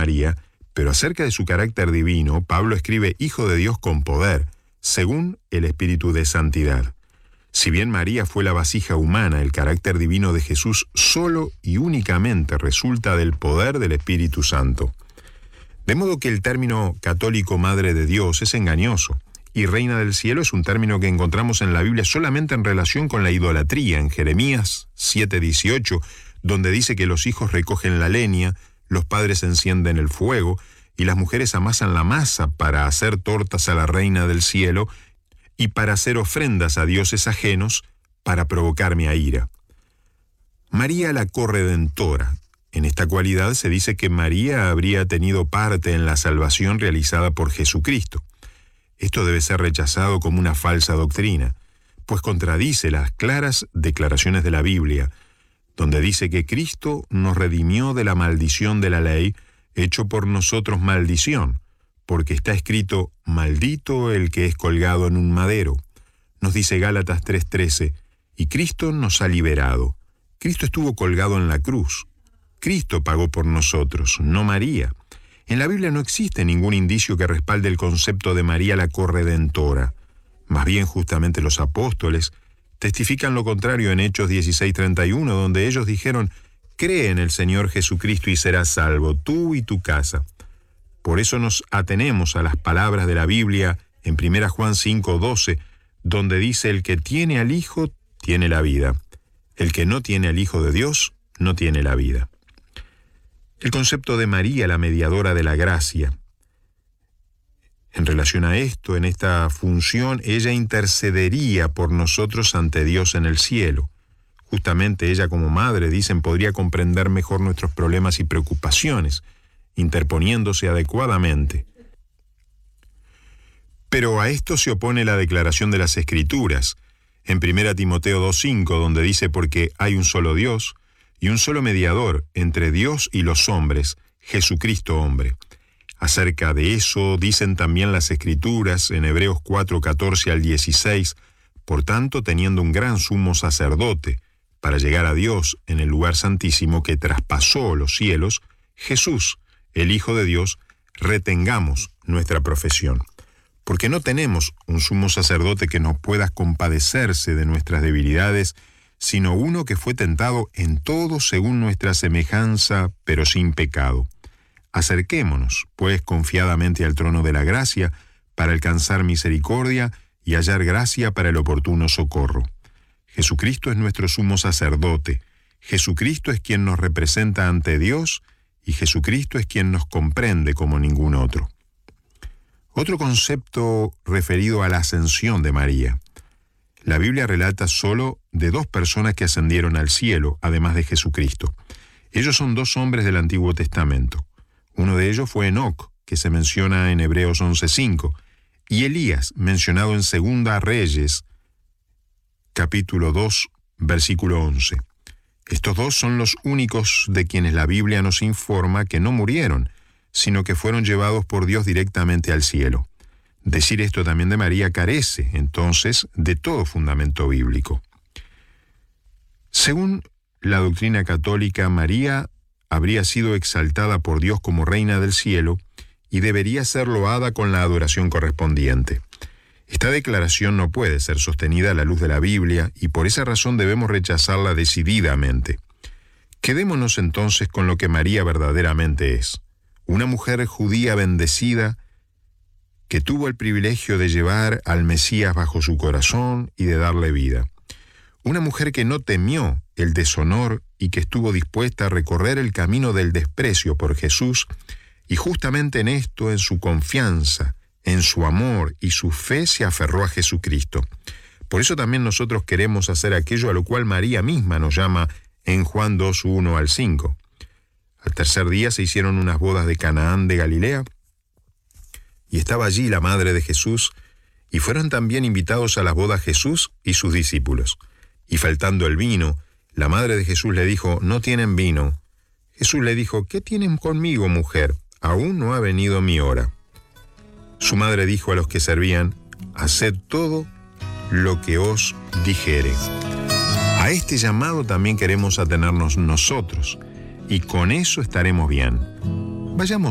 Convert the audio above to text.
María, pero acerca de su carácter divino, Pablo escribe Hijo de Dios con poder, según el Espíritu de Santidad. Si bien María fue la vasija humana, el carácter divino de Jesús solo y únicamente resulta del poder del Espíritu Santo. De modo que el término católico Madre de Dios es engañoso, y Reina del Cielo es un término que encontramos en la Biblia solamente en relación con la idolatría, en Jeremías 7:18, donde dice que los hijos recogen la leña, los padres encienden el fuego, y las mujeres amasan la masa para hacer tortas a la Reina del Cielo y para hacer ofrendas a dioses ajenos para provocarme a ira. María la corredentora. En esta cualidad se dice que María habría tenido parte en la salvación realizada por Jesucristo. Esto debe ser rechazado como una falsa doctrina, pues contradice las claras declaraciones de la Biblia, donde dice que Cristo nos redimió de la maldición de la ley, hecho por nosotros maldición, porque está escrito, maldito el que es colgado en un madero. Nos dice Gálatas 3:13, y Cristo nos ha liberado. Cristo estuvo colgado en la cruz. Cristo pagó por nosotros, no María. En la Biblia no existe ningún indicio que respalde el concepto de María la corredentora. Más bien, justamente los apóstoles testifican lo contrario en Hechos 16:31, donde ellos dijeron, cree en el Señor Jesucristo y serás salvo, tú y tu casa. Por eso nos atenemos a las palabras de la Biblia en 1 Juan 5:12, donde dice, el que tiene al Hijo tiene la vida. El que no tiene al Hijo de Dios no tiene la vida. El concepto de María, la mediadora de la gracia. En relación a esto, en esta función, ella intercedería por nosotros ante Dios en el cielo. Justamente ella como madre, dicen, podría comprender mejor nuestros problemas y preocupaciones, interponiéndose adecuadamente. Pero a esto se opone la declaración de las Escrituras, en 1 Timoteo 2:5, donde dice, porque hay un solo Dios y un solo mediador entre Dios y los hombres, Jesucristo hombre. Acerca de eso dicen también las Escrituras en Hebreos 4:14 al 16, por tanto, teniendo un gran sumo sacerdote, para llegar a Dios en el lugar santísimo que traspasó los cielos, Jesús, el Hijo de Dios, retengamos nuestra profesión. Porque no tenemos un sumo sacerdote que no pueda compadecerse de nuestras debilidades, sino uno que fue tentado en todo según nuestra semejanza, pero sin pecado. Acerquémonos, pues, confiadamente al trono de la gracia, para alcanzar misericordia y hallar gracia para el oportuno socorro. Jesucristo es nuestro sumo sacerdote, Jesucristo es quien nos representa ante Dios, y Jesucristo es quien nos comprende como ningún otro. Otro concepto referido a la ascensión de María. La Biblia relata solo de 2 personas que ascendieron al cielo, además de Jesucristo. Ellos son 2 hombres del Antiguo Testamento. Uno de ellos fue Enoc, que se menciona en Hebreos 11:5, y Elías, mencionado en 2 Reyes, capítulo 2, versículo 11. Estos 2 son los únicos de quienes la Biblia nos informa que no murieron, sino que fueron llevados por Dios directamente al cielo. Decir esto también de María carece, entonces, de todo fundamento bíblico. Según la doctrina católica, María habría sido exaltada por Dios como Reina del Cielo y debería ser loada con la adoración correspondiente. Esta declaración no puede ser sostenida a la luz de la Biblia y por esa razón debemos rechazarla decididamente. Quedémonos entonces con lo que María verdaderamente es: una mujer judía bendecida que tuvo el privilegio de llevar al Mesías bajo su corazón y de darle vida. Una mujer que no temió el deshonor y que estuvo dispuesta a recorrer el camino del desprecio por Jesús, y justamente en esto, en su confianza, en su amor y su fe, se aferró a Jesucristo. Por eso también nosotros queremos hacer aquello a lo cual María misma nos llama en Juan 2:1 al 5. Al tercer día se hicieron unas bodas de Canaán de Galilea, y estaba allí la madre de Jesús, y fueron también invitados a las bodas Jesús y sus discípulos. Y faltando el vino, la madre de Jesús le dijo, no tienen vino. Jesús le dijo, ¿qué tienen conmigo, mujer? Aún no ha venido mi hora. Su madre dijo a los que servían, haced todo lo que os dijere. A este llamado también queremos atenernos nosotros, y con eso estaremos bien. Vayamos